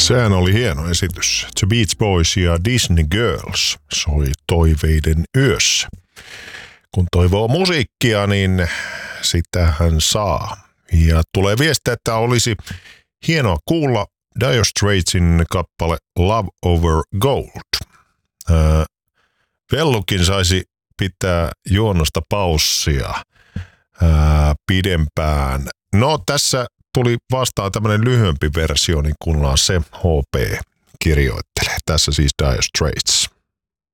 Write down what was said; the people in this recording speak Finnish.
Sehän oli hieno esitys. The Beach Boys ja Disney Girls soi Toiveiden yössä. Kun toivoo musiikkia, niin sitä hän saa. Ja tulee viestiä, että olisi hienoa kuulla Dire Straitsin kappale Love Over Gold. Vellukin saisi pitää juonnosta paussia pidempään. No tässä tuli vastaan tämmöinen lyhyempi versio, niin kuunnellaan se HP kirjoittelee. Tässä siis Dire Straits.